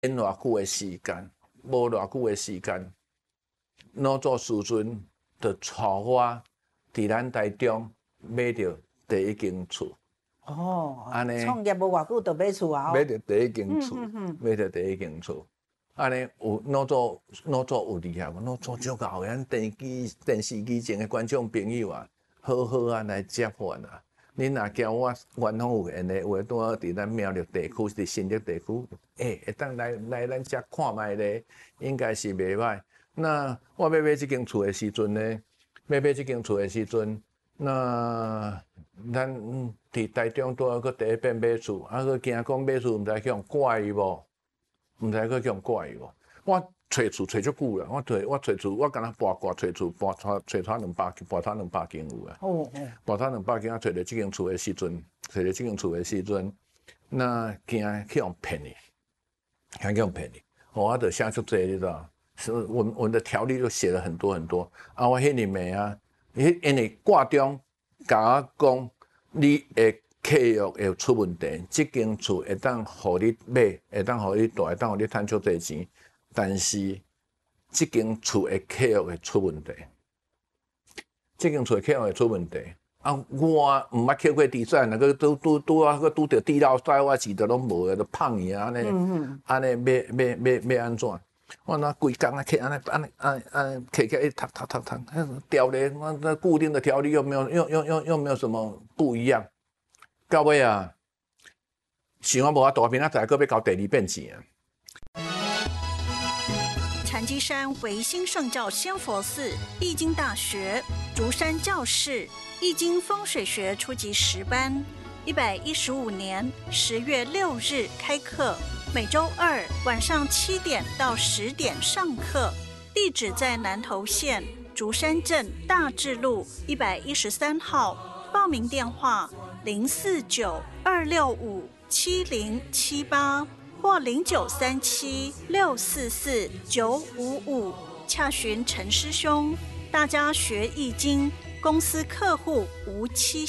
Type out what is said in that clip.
免偌久的时间，无偌久的时间，脑做师尊就带我伫咱台中买着第一间厝。 哦， 安尼创业无偌久就买厝啊？ 买着第一间厝，买着第一间厝。安尼有脑做有厉害无？脑做足够，咱电视机前的观众朋友啊，好好啊来接番啊！恁若叫我元芳有缘的话，拄好伫咱苗栗地区，伫新竹地区，会当来咱遮看卖咧，应该是袂歹。那我要买即间厝的时阵呢，要买即间厝的时阵，那咱伫台中拄好搁第一遍买厝，啊，搁惊讲买厝毋知去用怪伊无？毋知去用怪伊无？我找厝找足久啦，我找厝，我敢若跋挂找厝，跋出200间有啊。跋出200间啊，找着即间厝的时阵，那惊去用骗你，惊去用骗你，我就写出这你知道？是我的条例就写了很多很多啊，我迄年暝啊，因为挂中甲我讲，你的契约会出问题，即间厝会当互你买，会当互你住，会当互你趁足侪钱，但是即间厝的契约会出问题，即间厝的契约会出问题。啊，我毋捌捡过地产，那个拄啊，个拄着地老塞，我钱都拢无个，都胖去啊，安尼要安怎？我那规工啊，安起一读，条例，我那固定的条例又没有什么不一样。到尾啊，想我无法度，明仔载搁要交第2遍钱啊。 禅机山唯心圣教仙佛寺、易经大学、竹山教室、易经风水学初级10班，115年10月6日开课，每周2晚上7点到10点上课。地址在南投县竹山镇大智路113号，报名电话049-265-7078或0937-644-955，洽询陈师兄。大家学易经，公司客户无期限。